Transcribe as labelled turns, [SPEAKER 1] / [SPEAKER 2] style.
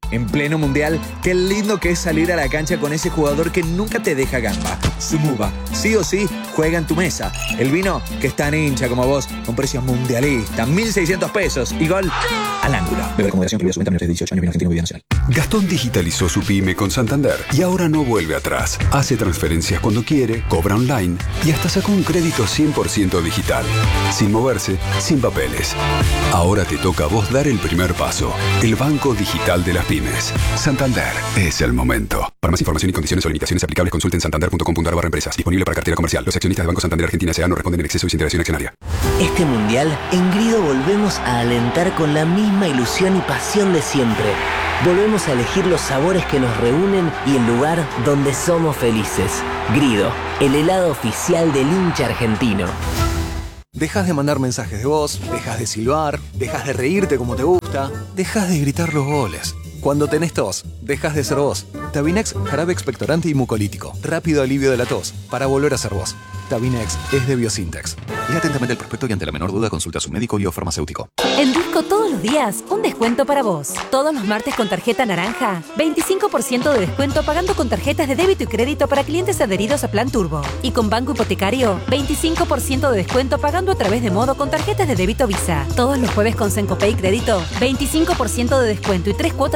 [SPEAKER 1] En pleno mundial, qué lindo que es salir a la cancha con ese jugador que nunca te deja gamba. Sumuba, sí o sí, juega en tu mesa. El vino que es tan hincha como vos, con precios mundialistas, 1.600 pesos y gol al ángulo. Beber con moderación, prohibida su venta a menores de 18 años, vino argentino, bebida nacional.
[SPEAKER 2] Gastón digitalizó su pyme con Santander y ahora no vuelve atrás. Hace transferencias cuando quiere, cobra online y hasta sacó un crédito 100% digital. Sin moverse, sin papeles. Ahora te toca a vos dar el primer paso. El banco digital de las pymes. Santander es el momento. Para más información y condiciones o limitaciones aplicables, consulten santander.com.ar/empresas. Disponible para cartera comercial. Los accionistas de Banco Santander Argentina S.A. no responden en exceso y sin interacción accionaria.
[SPEAKER 3] Este mundial, en Grido volvemos a alentar con la misma ilusión y pasión de siempre. Volvemos a elegir los sabores que nos reúnen y el lugar donde somos felices. Grido, el helado oficial del hincha argentino.
[SPEAKER 4] Dejas de mandar mensajes de voz, dejas de silbar, dejas de reírte como te gusta, dejas de gritar los goles. Cuando tenés tos, dejas de ser vos. Tabinex, jarabe expectorante y mucolítico. Rápido alivio de la tos, para volver a ser vos. Tabinex es de Biosintex. Lea atentamente el prospecto y ante la menor duda consulta a su médico o farmacéutico.
[SPEAKER 5] En Disco todos los días, un descuento para vos. Todos los martes con tarjeta naranja, 25% de descuento pagando con tarjetas de débito y crédito para clientes adheridos a Plan Turbo. Y con Banco Hipotecario, 25% de descuento pagando a través de Modo con tarjetas de débito Visa. Todos los jueves con Sencopay Crédito, 25% de descuento y 3 cuotas